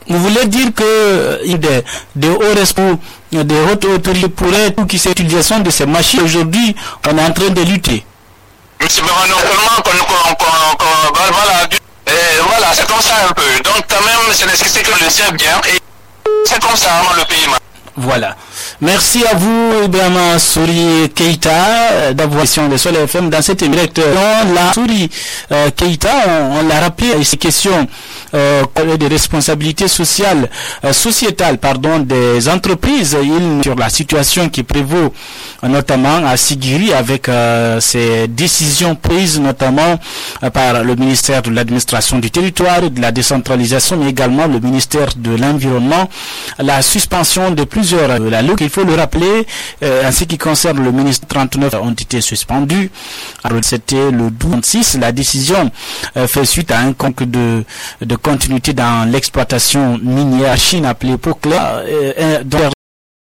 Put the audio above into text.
Vous voulez dire que des hauts responsables, des hautes autorités pourraient qui cette utilisation de ces machines aujourd'hui, on est en train de lutter. Monsieur, non seulement voilà, c'est comme ça un peu. Donc quand même, c'est nécessaire que le ciel bien et c'est comme ça dans le pays. Voilà. Merci à vous, Ibrahima Souri Keïta, d'avoir question de Sol FM dans cette émission. La Souri Keïta, on l'a rappelé, ces questions de responsabilité sociale, sociétale, des entreprises, sur la situation qui prévaut, notamment à Sigiri, avec ces décisions prises, notamment par le ministère de l'administration du territoire, de la décentralisation, mais également le ministère de l'environnement, la suspension de plusieurs la loi, il faut le rappeler, en ce qui concerne le ministre 39 ont été suspendus. Alors c'était le 12-6, la décision fait suite à un concours de continuité dans l'exploitation minière Chine appelée Pocla, dont